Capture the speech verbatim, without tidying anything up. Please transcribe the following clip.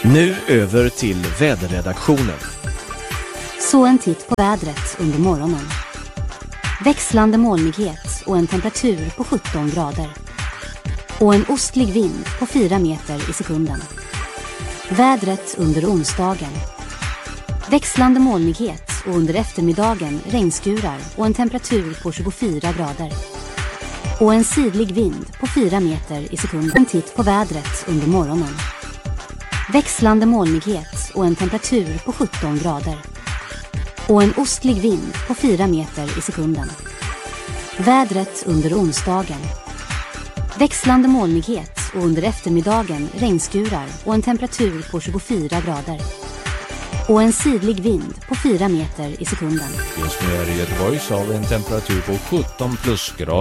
Nu över till väderredaktionen. Så en titt på vädret under morgonen. Växlande molnighet och en temperatur på sjutton grader. Och en ostlig vind på fyra meter i sekunden. Vädret under onsdagen. Växlande molnighet och under eftermiddagen regnskurar och en temperatur på tjugofyra grader. Och en sydlig vind på fyra meter i sekunden. En titt på vädret under morgonen. Växlande molnighet och en temperatur på sjutton grader. Och en ostlig vind på fyra meter i sekunden. Vädret under onsdagen. Växlande molnighet och under eftermiddagen regnskurar och en temperatur på tjugofyra grader. Och en sydlig vind på fyra meter i sekunden. Just nu är det Göteborgs av en temperatur på sjutton plusgrader.